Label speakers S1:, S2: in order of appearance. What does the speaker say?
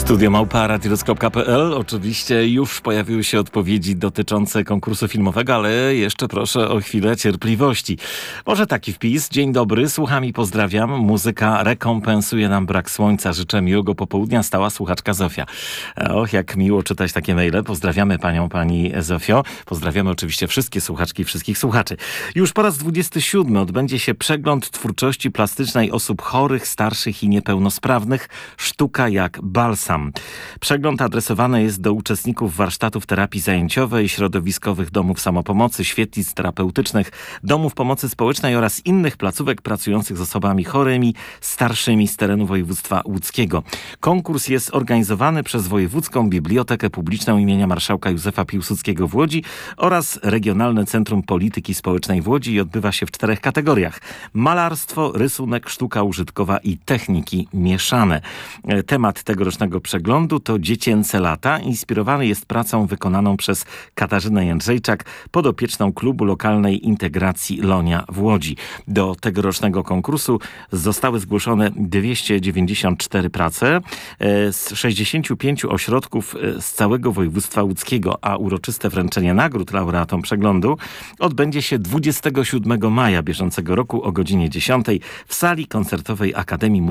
S1: Studio małpa.radioroskop.pl. Oczywiście już pojawiły się odpowiedzi dotyczące konkursu filmowego, ale jeszcze proszę o chwilę cierpliwości. Może taki wpis. Dzień dobry, słucham i pozdrawiam. Muzyka rekompensuje nam brak słońca. Życzę miłego popołudnia. Stała słuchaczka Zofia. Och, jak miło czytać takie maile. Pozdrawiamy panią, pani Zofio. Pozdrawiamy oczywiście wszystkie słuchaczki i wszystkich słuchaczy. Już po raz 27 odbędzie się przegląd twórczości plastycznej osób chorych, starszych i niepełnosprawnych. Sztuka jak balsam. Przegląd adresowany jest do uczestników warsztatów terapii zajęciowej, środowiskowych domów samopomocy, świetlic terapeutycznych, domów pomocy społecznej oraz innych placówek pracujących z osobami chorymi, starszymi z terenu województwa łódzkiego. Konkurs jest organizowany przez Wojewódzką Bibliotekę Publiczną imienia Marszałka Józefa Piłsudskiego w Łodzi oraz Regionalne Centrum Polityki Społecznej w Łodzi i odbywa się w 4 kategoriach: malarstwo, rysunek, sztuka użytkowa i techniki mieszane. Temat tegorocznego przeglądu to dziecięce lata. Inspirowany jest pracą wykonaną przez Katarzynę Jędrzejczak, podopieczną klubu lokalnej integracji Lonia w Łodzi. Do tegorocznego konkursu zostały zgłoszone 294 prace z 65 ośrodków z całego województwa łódzkiego, a uroczyste wręczenie nagród laureatom przeglądu odbędzie się 27 maja bieżącego roku o godzinie 10 w sali koncertowej Akademii